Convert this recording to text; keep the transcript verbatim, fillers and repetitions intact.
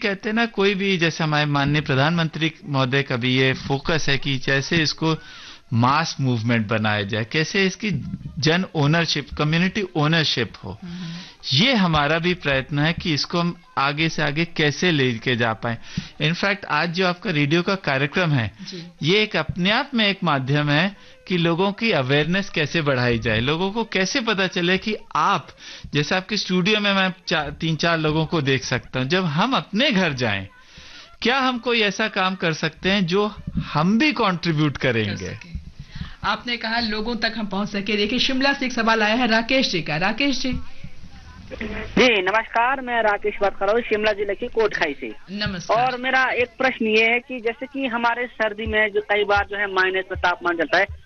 कहते हैं ना, कोई भी, जैसे हमारे माननीय प्रधानमंत्री महोदय का भी ये फोकस है कि जैसे इसको मास मूवमेंट बनाया जाए, कैसे इसकी जन ओनरशिप, कम्युनिटी ओनरशिप हो। ये हमारा भी प्रयत्न है कि इसको हम आगे से आगे कैसे लेके जा पाए। इनफैक्ट आज जो आपका रेडियो का कार्यक्रम है, ये एक अपने आप में एक माध्यम है कि लोगों की अवेयरनेस कैसे बढ़ाई जाए, लोगों को कैसे पता चले कि आप, जैसे आपके स्टूडियो में मैं चार, तीन चार लोगों को देख सकता हूं, जब हम अपने घर जाएं, क्या हम कोई ऐसा काम कर सकते हैं जो हम भी कंट्रीब्यूट करेंगे। आपने कहा लोगों तक हम पहुंच सके। देखिए शिमला से एक सवाल आया है राकेश जी का। राकेश जी जी नमस्कार, मैं राकेश बात कर रहा हूँ शिमला जिले की कोटखाई से। नमस्कार। और मेरा एक प्रश्न ये है कि जैसे कि हमारे सर्दी में जो कई बार जो है माइनस में तापमान चलता है,